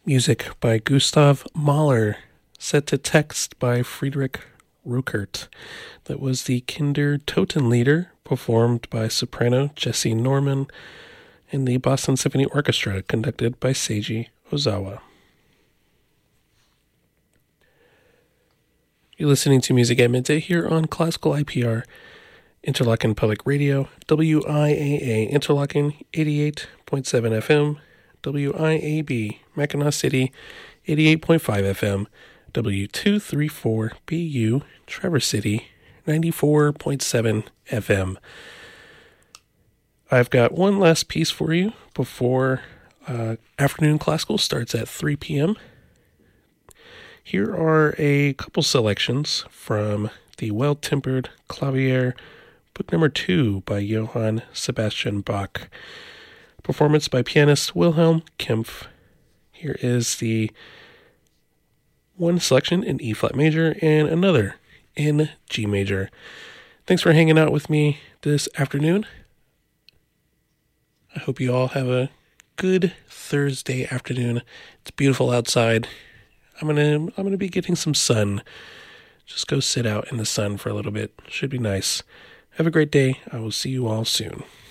Music by Gustav Mahler, set to text by Friedrich Ruckert. That was the Kinder Totenlieder, performed by soprano Jessie Norman, and the Boston Symphony Orchestra, conducted by Seiji Ozawa. You're listening to Music at Midday here on Classical IPR, Interlochen Public Radio, WIAA Interlochen 88.7 FM, WIAB Mackinac City 88.5 FM, W234BU Traverse City 94.7 FM. I've got one last piece for you before afternoon classical starts at 3 p.m. Here are a couple selections from the Well-Tempered Clavier, book number 2 by Johann Sebastian Bach. Performance by pianist Wilhelm Kempff. Here is the one selection in E-flat major and another in G major. Thanks for hanging out with me this afternoon. I hope you all have a good Thursday afternoon. It's beautiful outside. I'm gonna be getting some sun. Just go sit out in the sun for a little bit. Should be nice. Have a great day. I will see you all soon.